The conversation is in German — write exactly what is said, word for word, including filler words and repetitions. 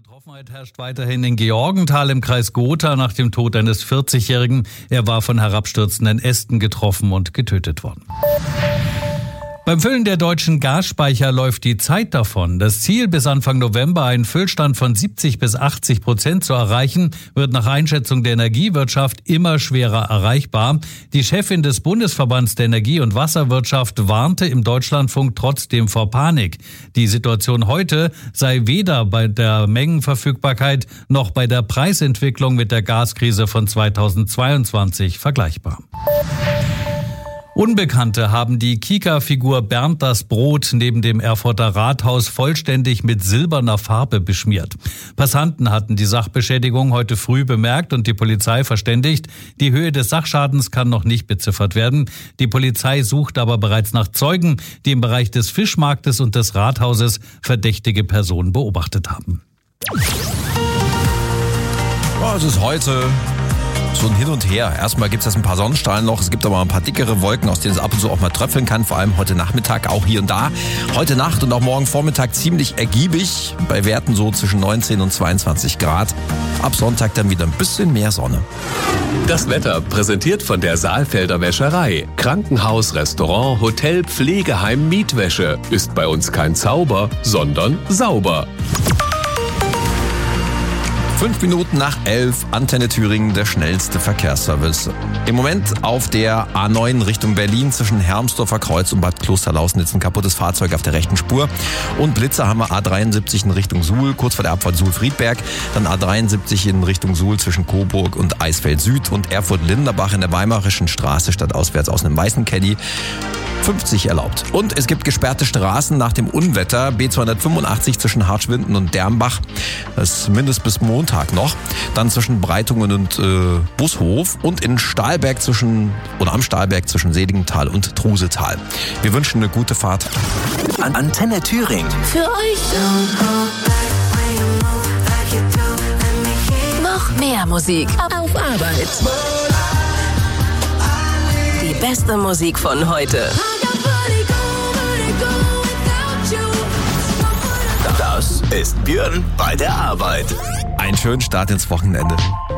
Betroffenheit herrscht weiterhin in Georgenthal im Kreis Gotha nach dem Tod eines vierzigjährigen. Er war von herabstürzenden Ästen getroffen und getötet worden. Beim Füllen der deutschen Gasspeicher läuft die Zeit davon. Das Ziel, bis Anfang November einen Füllstand von siebzig bis achtzig Prozent zu erreichen, wird nach Einschätzung der Energiewirtschaft immer schwerer erreichbar. Die Chefin des Bundesverbands der Energie- und Wasserwirtschaft warnte im Deutschlandfunk trotzdem vor Panik. Die Situation heute sei weder bei der Mengenverfügbarkeit noch bei der Preisentwicklung mit der Gaskrise von zweitausendzweiundzwanzig vergleichbar. Unbekannte haben die Kika-Figur Bernd das Brot neben dem Erfurter Rathaus vollständig mit silberner Farbe beschmiert. Passanten hatten die Sachbeschädigung heute früh bemerkt und die Polizei verständigt. Die Höhe des Sachschadens kann noch nicht beziffert werden. Die Polizei sucht aber bereits nach Zeugen, die im Bereich des Fischmarktes und des Rathauses verdächtige Personen beobachtet haben. Oh, es ist heute so ein Hin und Her. Erstmal gibt es jetzt ein paar Sonnenstrahlen noch. Es gibt aber ein paar dickere Wolken, aus denen es ab und zu auch mal tröpfeln kann. Vor allem heute Nachmittag, auch hier und da. Heute Nacht und auch morgen Vormittag ziemlich ergiebig. Bei Werten so zwischen neunzehn und zweiundzwanzig Grad. Ab Sonntag dann wieder ein bisschen mehr Sonne. Das Wetter präsentiert von der Saalfelder Wäscherei. Krankenhaus, Restaurant, Hotel, Pflegeheim, Mietwäsche. Ist bei uns kein Zauber, sondern sauber. Fünf Minuten nach elf, Antenne Thüringen, der schnellste Verkehrsservice. Im Moment auf der A neun Richtung Berlin zwischen Hermsdorfer Kreuz und Bad Klosterlausnitz ein kaputtes Fahrzeug auf der rechten Spur. Und Blitzer haben wir A dreiundsiebzig in Richtung Suhl, kurz vor der Abfahrt Suhl-Friedberg. Dann A dreiundsiebzig in Richtung Suhl zwischen Coburg und Eisfeld Süd und Erfurt-Linderbach in der Weimarischen Straße stadtauswärts aus einem weißen Caddy. fünfzig erlaubt. Und es gibt gesperrte Straßen nach dem Unwetter. B zweihundertfünfundachtzig zwischen Hartschwinden und Dermbach. Das ist mindestens bis Montag noch. Dann zwischen Breitungen und äh, Bushof. Und in Stahlberg zwischen, oder am Stahlberg zwischen Seligenthal und Trusetal. Wir wünschen eine gute Fahrt. An Antenne Thüringen. Für euch. Noch mehr Musik auf Arbeit. Die beste Musik von heute. Das ist Björn bei der Arbeit. Einen schönen Start ins Wochenende.